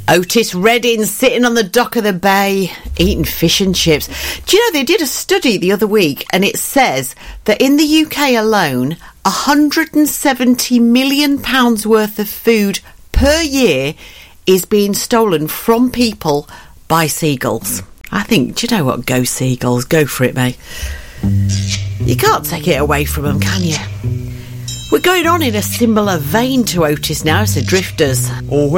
Otis Redding sitting on the dock of the bay eating fish and chips. Do you know, they did a study the other week and it says that in the UK alone, £170 million worth of food per year is being stolen from people by seagulls. I think, do you know what? Go seagulls. Go for it, mate. You can't take it away from them, can you? We're going on in a similar vein to Otis now, so Drifters. Oh,